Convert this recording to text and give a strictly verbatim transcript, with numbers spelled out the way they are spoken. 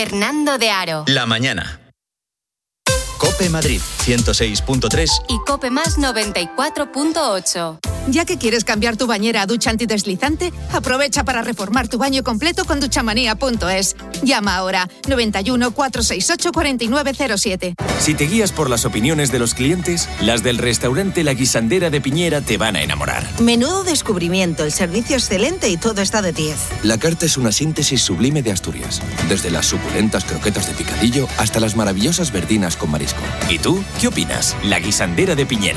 Fernando de Aro. La mañana. COPE Madrid, ciento seis punto tres. Y COPE Más noventa y cuatro punto ocho. Ya que quieres cambiar tu bañera a ducha antideslizante, aprovecha para reformar tu baño completo con duchamanía punto es. Llama ahora noventa y uno, cuatrocientos sesenta y ocho, cuarenta y nueve cero siete. Si te guías por las opiniones de los clientes, las del restaurante La Guisandera de Piñera te van a enamorar. Menudo descubrimiento, el servicio excelente y todo está de diez. La carta es una síntesis sublime de Asturias. Desde las suculentas croquetas de picadillo hasta las maravillosas verdinas con marisco. ¿Y tú qué opinas? La Guisandera de Piñera.